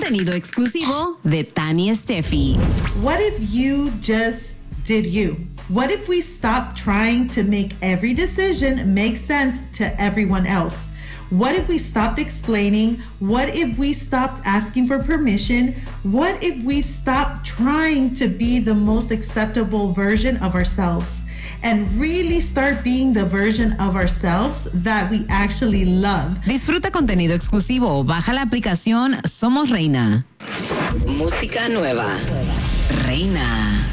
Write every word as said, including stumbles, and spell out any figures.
Contenido exclusivo de Tani Steffi. What if you just did you? What if we stopped trying to make every decision make sense to everyone else? What if we stopped explaining? What if we stopped asking for permission? What if we stopped trying to be the most acceptable version of ourselves and really start being the version of ourselves that we actually love? Disfruta contenido exclusivo. Baja la aplicación Somos Reina. Música nueva. Reina.